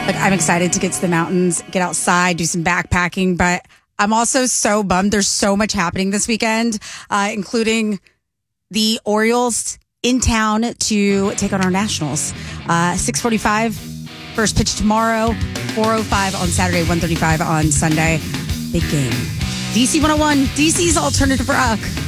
Like, I'm excited to get to the mountains, get outside, do some backpacking, but I'm also so bummed. There's so much happening this weekend, including the Orioles in town to take on our Nationals. 6:45, first pitch tomorrow, 4:05 on Saturday, 1:35 on Sunday. Big game. DC 101, DC's alternative rock.